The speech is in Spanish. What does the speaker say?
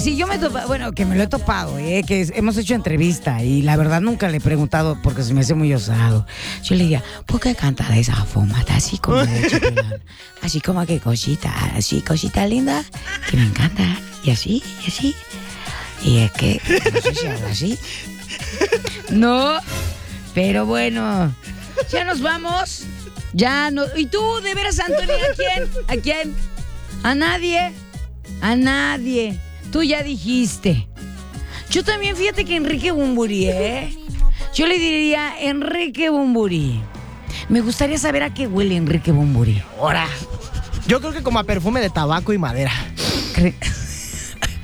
si yo me topa, bueno, que me lo he topado, que hemos hecho entrevista y la verdad nunca le he preguntado porque se me hace muy osado. Yo le diría, ¿por qué canta de esa forma? Así como de chipilón, así como que cosita, así cosita linda, que me encanta, y así, y así. Y es que, no sé si habla así. No, pero bueno, ya nos vamos. Ya no. ¿Y tú, de veras, Antonio, a quién? ¿A quién? ¿A nadie? A nadie. Tú ya dijiste. Yo también, fíjate que Enrique Bunbury, Yo le diría Enrique Bunbury. Me gustaría saber a qué huele Enrique Bunbury. Ahora, yo creo que como a perfume de tabaco y madera.